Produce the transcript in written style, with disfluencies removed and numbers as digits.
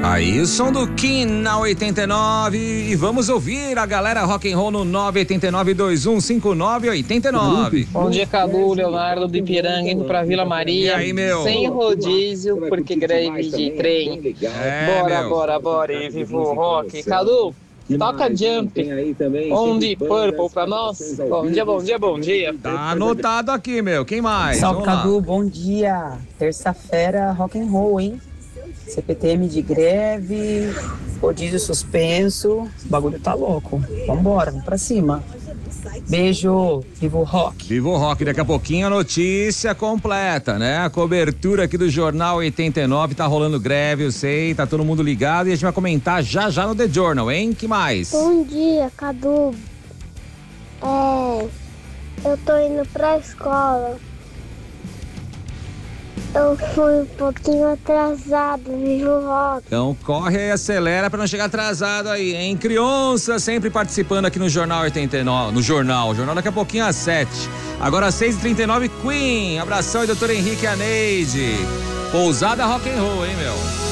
Aí o som do Kim na 89 e vamos ouvir a galera rock and roll no 989-2159-89. Bom dia, Cadu, Leonardo do Ipiranga, indo pra Vila Maria. E aí, meu? Sem rodízio, porque greve de trem. Bora, e viva o rock. Cadu, toca Jump, On the Purple pra nós. Bom dia. Tá anotado aqui, meu. Quem mais? Salve, Cadu, bom dia. Terça-feira, rock and roll, hein? CPTM de greve, rodízio suspenso, o bagulho tá louco. Vambora, vamos pra cima. Beijo, viva o rock. Viva o rock, daqui a pouquinho a notícia completa, né? A cobertura aqui do Jornal 89, tá rolando greve, eu sei, tá todo mundo ligado e a gente vai comentar já no The Journal, hein? Que mais? Bom dia, Cadu. Eu tô indo pra escola. Eu fui um pouquinho atrasado, viva o rock. Então corre e acelera pra não chegar atrasado aí, hein? Criança sempre participando aqui no Jornal 89, o jornal daqui a pouquinho às 7. Agora às 6h39, Queen. Abração aí, doutor Henrique e a Neide. Pousada rock and roll, hein, meu?